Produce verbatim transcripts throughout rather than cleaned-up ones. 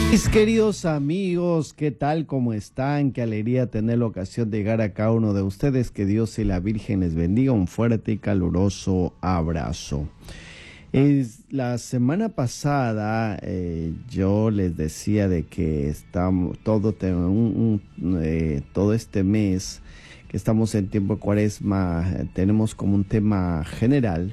Mis queridos amigos, ¿qué tal? ¿Cómo están? Qué alegría tener la ocasión de llegar a cada uno de ustedes. Que Dios y la Virgen les bendiga. Un fuerte y caluroso abrazo. Es, la semana pasada eh, yo les decía de que estamos todo, te, un, un, eh, todo este mes que estamos en tiempo de Cuaresma, eh, tenemos como un tema general.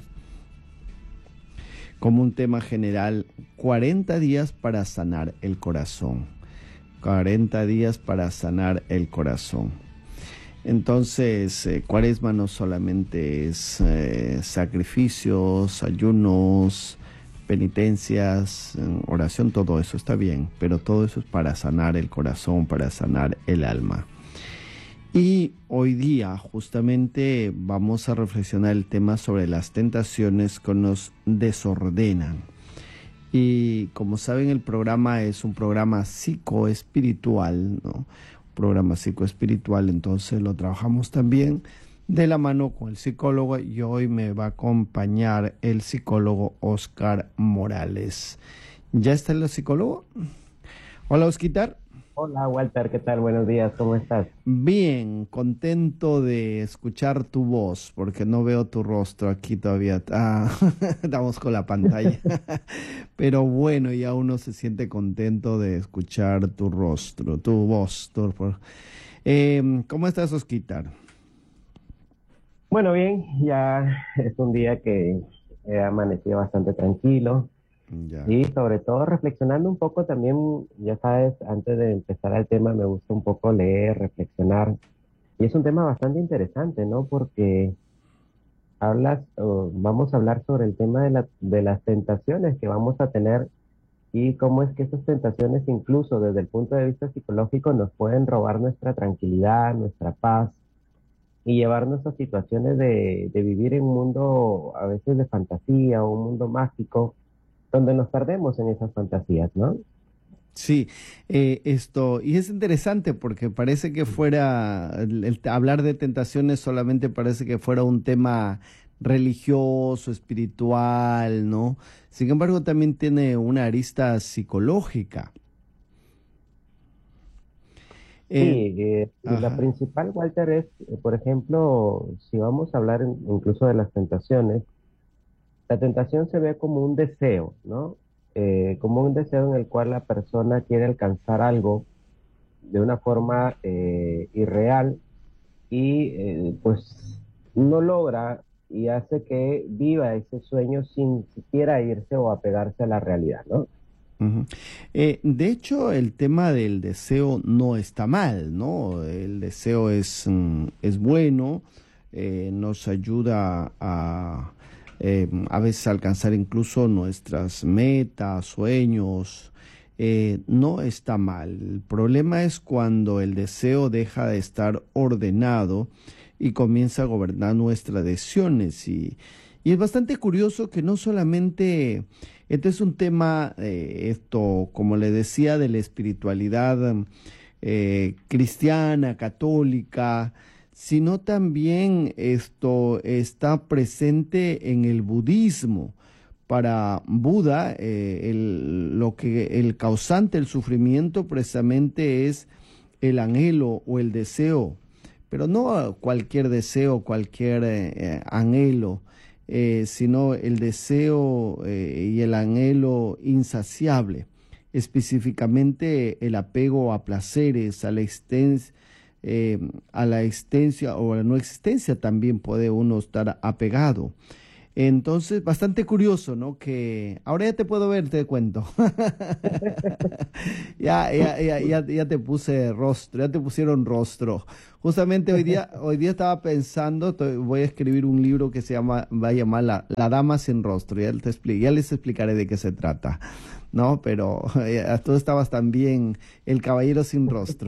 Como un tema general, cuarenta días para sanar el corazón. cuarenta días para sanar el corazón. Entonces, eh, Cuaresma no solamente es eh, sacrificios, ayunos, penitencias, oración, todo eso está bien, pero todo eso es para sanar el corazón, para sanar el alma. Y hoy día justamente vamos a reflexionar el tema sobre las tentaciones que nos desordenan. Y como saben, el programa es un programa psicoespiritual, ¿no? Un programa psicoespiritual, entonces lo trabajamos también de la mano con el psicólogo, y hoy me va a acompañar el psicólogo Oscar Morales. ¿Ya está el psicólogo? Hola, Osquitar. Hola Walter, ¿qué tal? Buenos días, ¿cómo estás? Bien, contento de escuchar tu voz, porque no veo tu rostro aquí todavía. Ah, estamos con la pantalla. Pero bueno, ya uno se siente contento de escuchar tu rostro, tu voz. Tu... Eh, ¿Cómo estás, Osquitar? Bueno, bien, ya es un día que he amanecido bastante tranquilo. Ya. Y sobre todo reflexionando un poco también, ya sabes, antes de empezar el tema me gusta un poco leer, reflexionar. Y es un tema bastante interesante, ¿no? Porque hablas, o vamos a hablar sobre el tema de la, de las tentaciones que vamos a tener y cómo es que esas tentaciones, incluso desde el punto de vista psicológico, nos pueden robar nuestra tranquilidad, nuestra paz y llevarnos a situaciones de, de vivir en un mundo a veces de fantasía o un mundo mágico donde nos perdemos en esas fantasías, ¿no? Sí, eh, esto, y es interesante porque parece que fuera, el, el hablar de tentaciones solamente parece que fuera un tema religioso, espiritual, ¿no? Sin embargo, también tiene una arista psicológica. Eh, Sí, eh, y la ajá, principal, Walter, es, eh, por ejemplo, si vamos a hablar en- incluso de las tentaciones, la tentación se ve como un deseo, ¿no? Eh, como un deseo en el cual la persona quiere alcanzar algo de una forma eh, irreal y eh, pues no logra y hace que viva ese sueño sin siquiera irse o apegarse a la realidad, ¿no? ujú. Eh, de hecho, el tema del deseo no está mal, ¿no? El deseo es, mm, es bueno, eh, nos ayuda a, eh, a veces alcanzar incluso nuestras metas, sueños. Eh, no está mal. El problema es cuando el deseo deja de estar ordenado y comienza a gobernar nuestras decisiones. Y, y es bastante curioso que no solamente este es un tema, eh, esto, como le decía, de la espiritualidad eh, cristiana, católica, sino también esto está presente en el budismo. Para Buda, eh, el, lo que el causante del sufrimiento precisamente es el anhelo o el deseo, pero no cualquier deseo, cualquier eh, anhelo, eh, sino el deseo eh, y el anhelo insaciable, específicamente el apego a placeres, a la extens, eh, a la existencia o a la no existencia también puede uno estar apegado. Entonces, bastante curioso, ¿no? Que ahora ya te puedo ver, te cuento. Ya, ya, ya, ya, ya te puse rostro, ya te pusieron rostro. Justamente hoy día, hoy día estaba pensando, to- voy a escribir un libro que se llama, va a llamar La, La Dama sin Rostro. Ya, te expli- ya les explicaré de qué se trata, ¿no? Pero eh, tú estabas también El Caballero sin Rostro.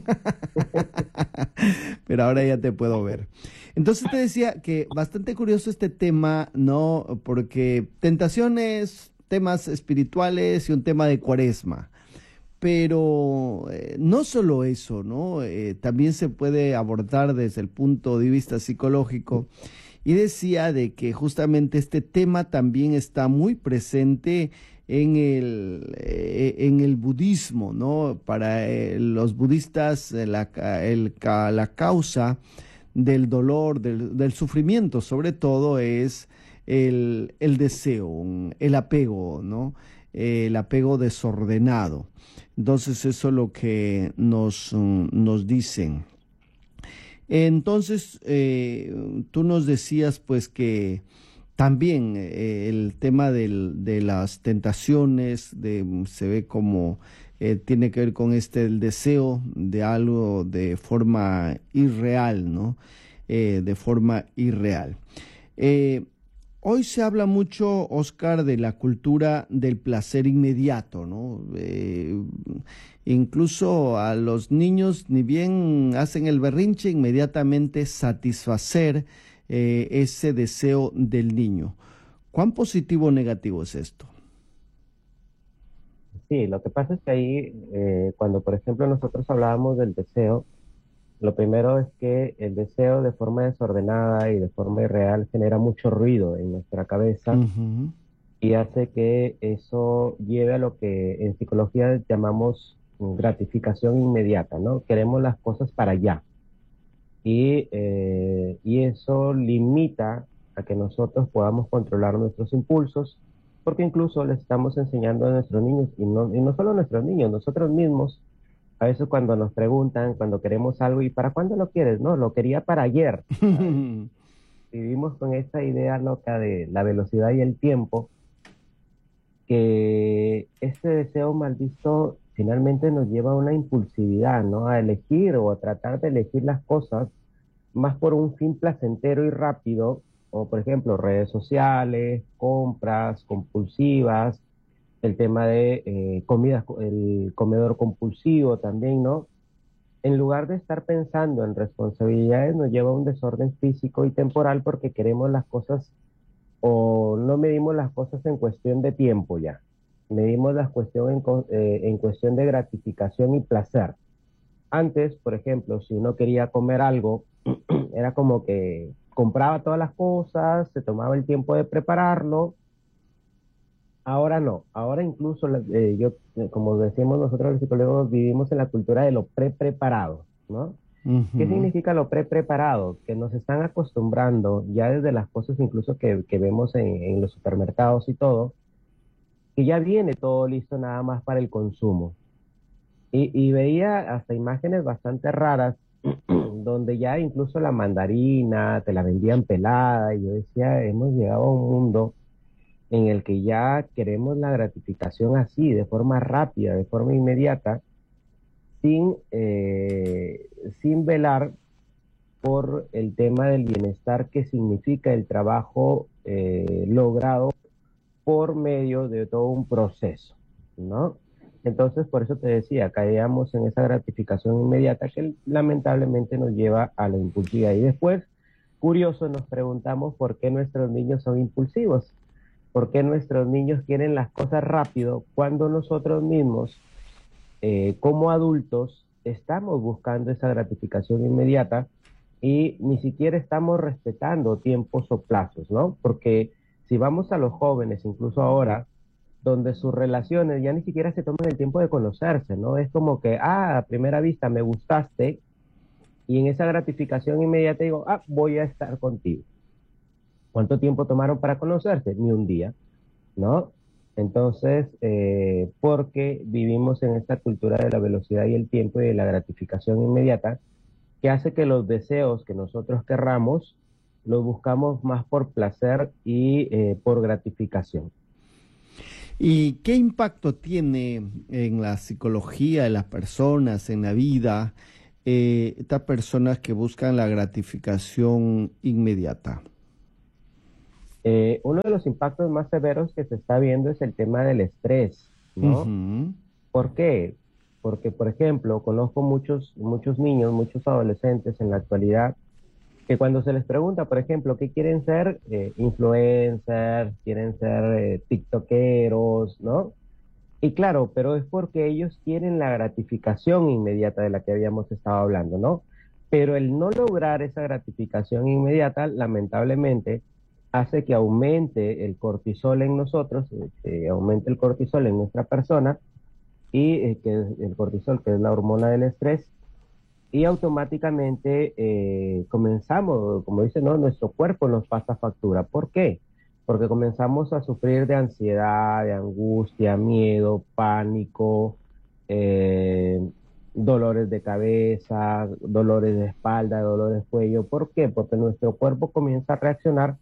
Pero ahora ya te puedo ver. Entonces te decía que bastante curioso este tema, ¿no? Porque tentaciones, temas espirituales y un tema de cuaresma. Pero eh, no solo eso, ¿no? Eh, también se puede abordar desde el punto de vista psicológico. Y decía de que justamente este tema también está muy presente en el, eh, en el budismo, ¿no? Para eh, los budistas, eh, la, ca- el ca- la causa del dolor, del, del sufrimiento, sobre todo, es el, el deseo, un- el apego, ¿no? Eh, el apego desordenado. Entonces, eso es lo que nos, mm, nos dicen. Entonces, eh, tú nos decías, pues, que también eh, el tema del- de las tentaciones, de, mm, se ve como eh, tiene que ver con este, el deseo de algo de forma irreal, ¿no? Eh, de forma irreal. Eh, Hoy se habla mucho, Oscar, de la cultura del placer inmediato, ¿no? Eh, incluso a los niños, ni bien hacen el berrinche, inmediatamente satisfacer eh, ese deseo del niño. ¿Cuán positivo o negativo es esto? Sí, lo que pasa es que ahí, eh, cuando por ejemplo nosotros hablábamos del deseo, lo primero es que el deseo de forma desordenada y de forma irreal genera mucho ruido en nuestra cabeza Ujú, y hace que eso lleve a lo que en psicología llamamos gratificación inmediata, ¿no? Queremos las cosas para allá. Y, eh, y eso limita a que nosotros podamos controlar nuestros impulsos, porque incluso les estamos enseñando a nuestros niños, y no, y no solo a nuestros niños, nosotros mismos, a veces cuando nos preguntan, cuando queremos algo, ¿y para cuándo lo quieres? No, lo quería para ayer, ¿sabes? Vivimos con esa idea loca de la velocidad y el tiempo, que este deseo mal visto finalmente nos lleva a una impulsividad, ¿no? A elegir o a tratar de elegir las cosas más por un fin placentero y rápido, o por ejemplo redes sociales, compras compulsivas, el tema de eh, comidas, el comedor compulsivo también, ¿no? En lugar de estar pensando en responsabilidades, nos lleva a un desorden físico y temporal porque queremos las cosas o no medimos las cosas en cuestión de tiempo ya. Medimos las cuestiones en, co- eh, en cuestión de gratificación y placer. Antes, por ejemplo, si uno quería comer algo, era como que compraba todas las cosas, se tomaba el tiempo de prepararlo. Ahora no, ahora incluso la- eh, yo, eh, como decimos nosotros los psicólogos, vivimos en la cultura de lo pre-preparado, ¿no? ¿Qué ujú. significa lo pre-preparado? Que nos están acostumbrando ya desde las cosas incluso que, que vemos en, en los supermercados y todo, que ya viene todo listo nada más para el consumo. Y, y veía hasta imágenes bastante raras donde ya incluso la mandarina te la vendían pelada y yo decía, hemos llegado a un mundo en el que ya queremos la gratificación así, de forma rápida, de forma inmediata, sin, eh, sin velar por el tema del bienestar que significa el trabajo eh, logrado por medio de todo un proceso, ¿no? Entonces, por eso te decía, caíamos en esa gratificación inmediata que lamentablemente nos lleva a la impulsividad. Y después, curioso, nos preguntamos por qué nuestros niños son impulsivos, por qué nuestros niños quieren las cosas rápido cuando nosotros mismos, eh, como adultos, estamos buscando esa gratificación inmediata y ni siquiera estamos respetando tiempos o plazos, ¿no? Porque si vamos a los jóvenes, incluso ahora, donde sus relaciones ya ni siquiera se toman el tiempo de conocerse, ¿no? Es como que, ah, a primera vista me gustaste y en esa gratificación inmediata digo, ah, voy a estar contigo. ¿Cuánto tiempo tomaron para conocerse? Ni un día, ¿no? Entonces, eh, porque vivimos en esta cultura de la velocidad y el tiempo y de la gratificación inmediata, que hace que los deseos que nosotros querramos los buscamos más por placer y eh, por gratificación. ¿Y qué impacto tiene en la psicología de las personas, en la vida, eh, estas personas que buscan la gratificación inmediata? Eh, uno de los impactos más severos que se está viendo es el tema del estrés, ¿no? Ujú. ¿Por qué? Porque, por ejemplo, conozco muchos, muchos niños, muchos adolescentes en la actualidad que cuando se les pregunta, por ejemplo, ¿qué quieren ser? Eh, influencers, quieren ser eh, tiktokeros, ¿no? Y claro, pero es porque ellos quieren la gratificación inmediata de la que habíamos estado hablando, ¿no? Pero el no lograr esa gratificación inmediata, lamentablemente, hace que aumente el cortisol en nosotros, eh, que aumente el cortisol en nuestra persona, y eh, que es el cortisol, que es la hormona del estrés, y automáticamente eh, comenzamos, como dice, ¿no? Nuestro cuerpo nos pasa factura. ¿Por qué? Porque comenzamos a sufrir de ansiedad, de angustia, miedo, pánico, eh, dolores de cabeza, dolores de espalda, dolores de cuello. ¿Por qué? Porque nuestro cuerpo comienza a reaccionar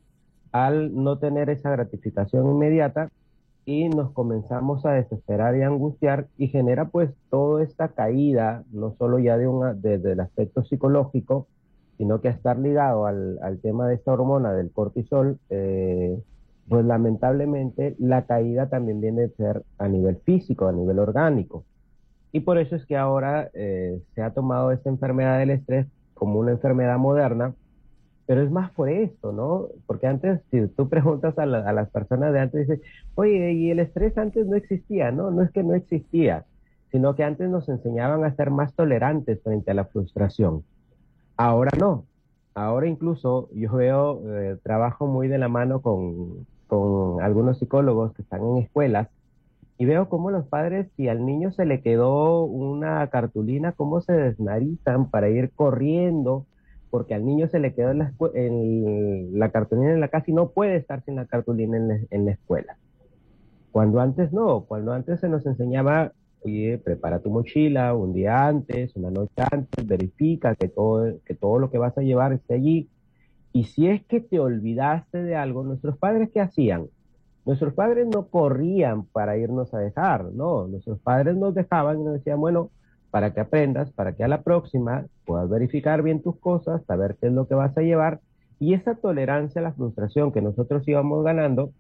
al no tener esa gratificación inmediata y nos comenzamos a desesperar y angustiar y genera pues toda esta caída, no solo ya de una, de- del aspecto psicológico, sino que a estar ligado al, al tema de esta hormona del cortisol, eh, pues lamentablemente la caída también viene a ser a nivel físico, a nivel orgánico. Y por eso es que ahora eh, se ha tomado esta enfermedad del estrés como una enfermedad moderna, pero es más por esto, ¿no? Porque antes, si tú preguntas a, la- a las personas de antes, dices, oye, y el estrés antes no existía, ¿no? No es que no existía, sino que antes nos enseñaban a ser más tolerantes frente a la frustración. Ahora no. Ahora incluso yo veo, eh, trabajo muy de la mano con, con algunos psicólogos que están en escuelas y veo cómo los padres, si al niño se le quedó una cartulina, cómo se desnarizan para ir corriendo, porque al niño se le quedó en la, escue- en la cartulina en la casa y no puede estar sin la cartulina en la, en la escuela. Cuando antes no, cuando antes se nos enseñaba, oye, prepara tu mochila un día antes, una noche antes, verifica que todo, que todo lo que vas a llevar esté allí. Y si es que te olvidaste de algo, nuestros padres, ¿qué hacían? Nuestros padres no corrían para irnos a dejar, no, nuestros padres nos dejaban y nos decían, bueno, para que aprendas, para que a la próxima puedas verificar bien tus cosas, saber qué es lo que vas a llevar, y esa tolerancia a la frustración que nosotros íbamos ganando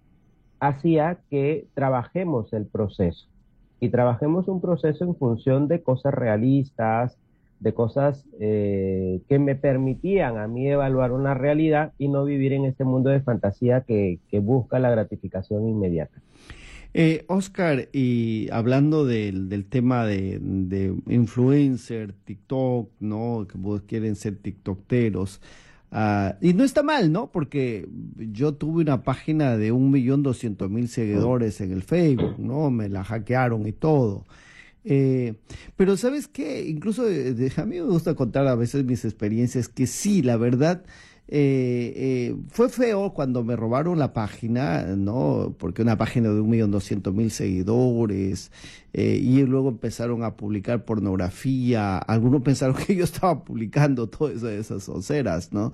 hacía que trabajemos el proceso y trabajemos un proceso en función de cosas realistas, de cosas eh, que me permitían a mí evaluar una realidad y no vivir en este mundo de fantasía que, que busca la gratificación inmediata. Eh, Oscar, y hablando del, del tema de, de influencer, TikTok, ¿no? Que vos quieren ser TikTokeros. Ah, y no está mal, ¿no? Porque yo tuve una página de un millón doscientos mil seguidores en el Facebook, ¿no? Me la hackearon y todo. Eh, pero ¿sabes qué? Incluso eh, de- a mí me gusta contar a veces mis experiencias, que sí, la verdad, eh, eh, fue feo cuando me robaron la página, ¿no? Porque una página de un millón doscientos mil seguidores, eh, y luego empezaron a publicar pornografía. Algunos pensaron que yo estaba publicando todas esas, esas onceras, ¿no?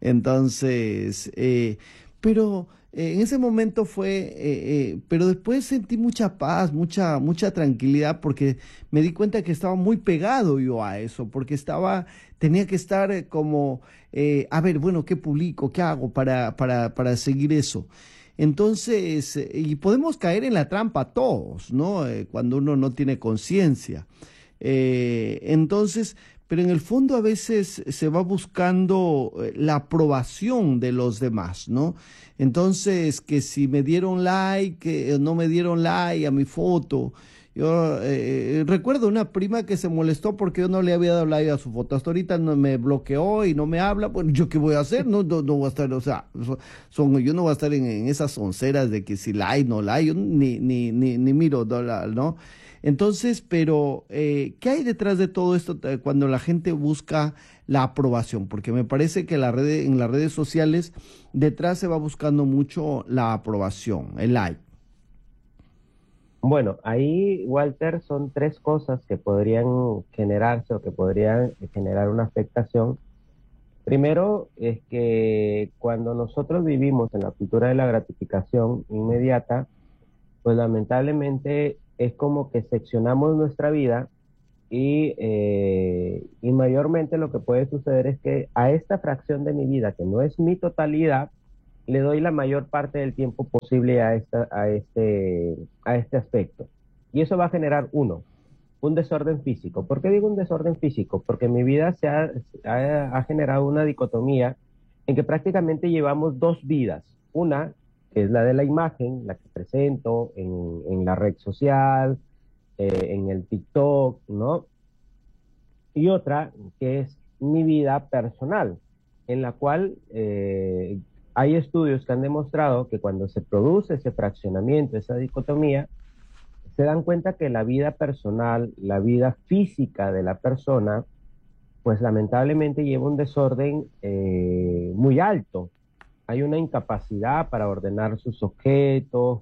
Entonces, eh, pero eh, en ese momento fue, eh, eh, pero después sentí mucha paz, mucha, mucha tranquilidad, porque me di cuenta que estaba muy pegado yo a eso, porque estaba, tenía que estar eh, como, eh, a ver, bueno, ¿qué publico? ¿Qué hago para, para, para seguir eso? Entonces, eh, y podemos caer en la trampa todos, ¿no? Eh, cuando uno no tiene conciencia. Eh, entonces, pero en el fondo a veces se va buscando eh, la aprobación de los demás, ¿no? Entonces, que si me dieron like, que eh, no me dieron like a mi foto. Yo eh, recuerdo una prima que se molestó porque yo no le había dado like a su foto. Hasta ahorita no me bloqueó y no me habla. Bueno, ¿yo qué voy a hacer? No, no, no voy a estar, o sea, so- son, yo no voy a estar en, en esas onceras de que si like, no like, yo ni, ni, ni, ni miro dólar, ¿no? Entonces, pero, eh, ¿qué hay detrás de todo esto eh, cuando la gente busca la aprobación? Porque me parece que la red, en las redes sociales detrás se va buscando mucho la aprobación, el like. Bueno, ahí, Walter, son tres cosas que podrían generarse o que podrían generar una afectación. Primero es que cuando nosotros vivimos en la cultura de la gratificación inmediata, pues lamentablemente es como que seccionamos nuestra vida y, eh, y mayormente lo que puede suceder es que a esta fracción de mi vida, que no es mi totalidad, le doy la mayor parte del tiempo posible a, esta, a, este, a este aspecto. Y eso va a generar, uno, un desorden físico. ¿Por qué digo un desorden físico? Porque mi vida se ha, ha, ha generado una dicotomía en que prácticamente llevamos dos vidas. Una, que es la de la imagen, la que presento en, en la red social, eh, en el TikTok, ¿no? Y otra, que es mi vida personal, en la cual eh, hay estudios que han demostrado que cuando se produce ese fraccionamiento, esa dicotomía, se dan cuenta que la vida personal, la vida física de la persona, pues lamentablemente lleva un desorden eh, muy alto. Hay una incapacidad para ordenar sus objetos,